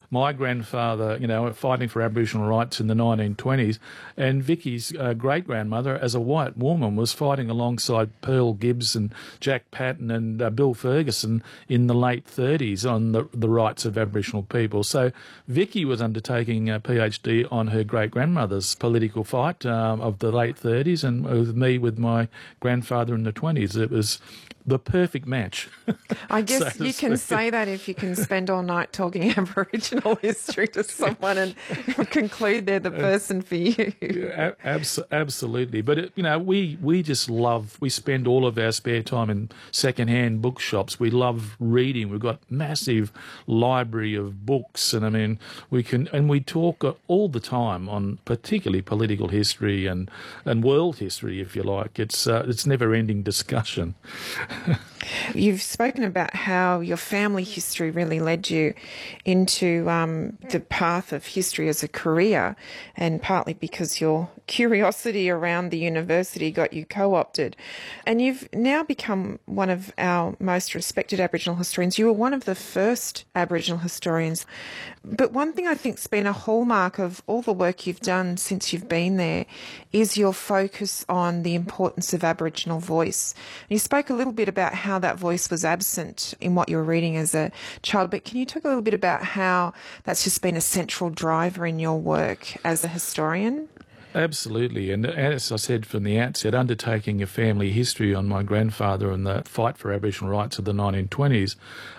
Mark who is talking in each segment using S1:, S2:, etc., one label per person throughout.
S1: my grandfather, fighting for Aboriginal rights in the 1920s, and Vicky's great-grandmother, as a white woman, was fighting alongside Pearl Gibbs and Jack Patton and Bill Ferguson in the late 30s on the rights of Aboriginal people. So Vicky was undertaking a PhD on her great-grandmother's political fight of the late 30s, and with me with my grandfather in the 20s. It was the perfect match.
S2: I guess you can say that if you can spend all night talking Aboriginal history to someone and conclude they're the person for you.
S1: Absolutely. But, we just love, we spend all of our spare time in second-hand bookshops. We love reading. We've got massive library of books. And, we talk all the time on particularly political history and world history, if you like. It's never-ending discussion.
S2: You've spoken about how your family history really led you into the path of history as a career, and partly because your curiosity around the university got you co-opted. And you've now become one of our most respected Aboriginal historians. You were one of the first Aboriginal historians. But one thing I think's been a hallmark of all the work you've done since you've been there is your focus on the importance of Aboriginal voice. And you spoke a little bit about how that voice was absent in what you were reading as a child, but can you talk a little bit about how that's just been a central driver in your work as a historian?
S1: Absolutely. And as I said from the outset, undertaking a family history on my grandfather and the fight for Aboriginal rights of the 1920s,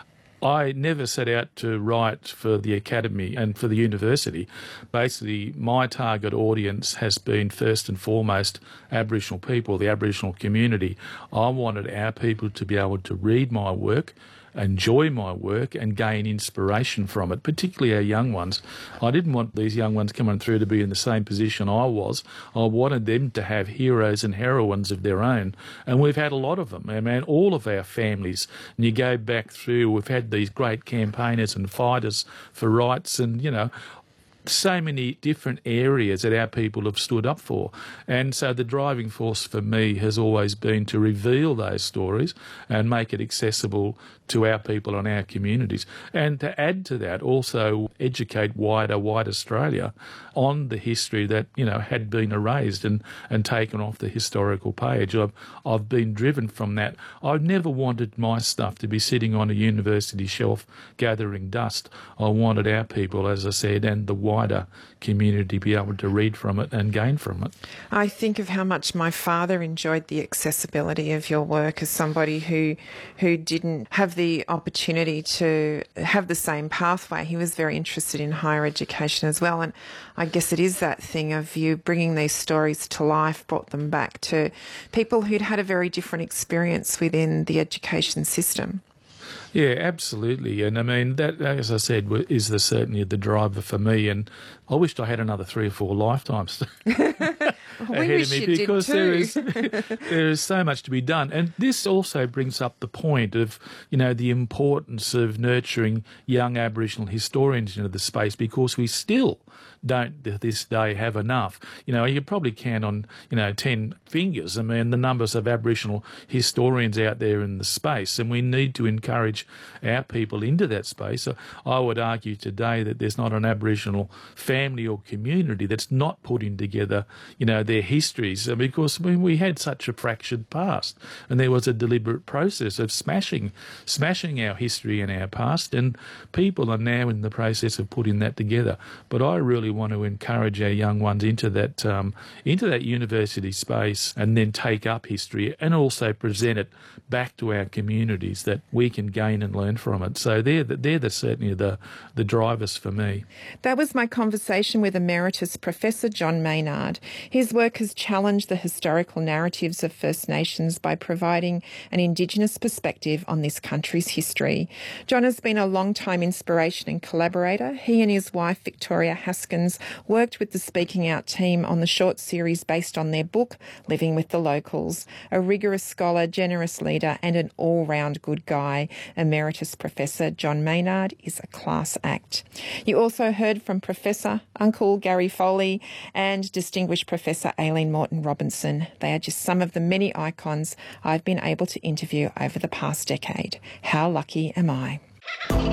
S1: I never set out to write for the academy and for the university. Basically, my target audience has been first and foremost Aboriginal people, the Aboriginal community. I wanted our people to be able to read my work, enjoy my work and gain inspiration from it, particularly our young ones. I didn't want these young ones coming through to be in the same position I was. I wanted them to have heroes and heroines of their own, and we've had a lot of them. I mean, all of our families, and you go back through, we've had these great campaigners and fighters for rights, and, so many different areas that our people have stood up for. And so the driving force for me has always been to reveal those stories and make it accessible to our people and our communities. And to add to that, also educate wider Australia on the history that, had been erased and taken off the historical page. I've been driven from that. I've never wanted my stuff to be sitting on a university shelf gathering dust. I wanted our people, as I said, and the wider community be able to read from it and gain from it.
S2: I think of how much my father enjoyed the accessibility of your work as somebody who didn't have the opportunity to have the same pathway. He was very interested in higher education as well, and I guess it is that thing of you bringing these stories to life, brought them back to people who'd had a very different experience within the education system.
S1: Yeah, absolutely. And I mean, that, as I said, is certainly the driver for me. And I wished I had another 3 or 4 lifetimes ahead of me, because there is so much to be done. And this also brings up the point of, the importance of nurturing young Aboriginal historians into the space, because we still don't to this day have enough. You probably count on, 10 fingers. I mean, the numbers of Aboriginal historians out there in the space, and we need to encourage our people into that space. So I would argue today that there's not an Aboriginal family or community that's not putting together, their histories, because we had such a fractured past, and there was a deliberate process of smashing our history and our past, and people are now in the process of putting that together. But I really want to encourage our young ones into that university space, and then take up history and also present it back to our communities that we can gain and learn from it. So they're certainly the drivers for me.
S2: That was my conversation with Emeritus Professor John Maynard. His work has challenged the historical narratives of First Nations by providing an Indigenous perspective on this country's history. John has been a long-time inspiration and collaborator. He and his wife, Victoria Haskins, worked with the Speaking Out team on the short series based on their book, Living with the Locals. A rigorous scholar, generous leader and an all-round good guy, Emeritus Professor John Maynard is a class act. You also heard from Professor Uncle Gary Foley and Distinguished Professor Aileen Morton Robinson. They are just some of the many icons I've been able to interview over the past decade. How lucky am I?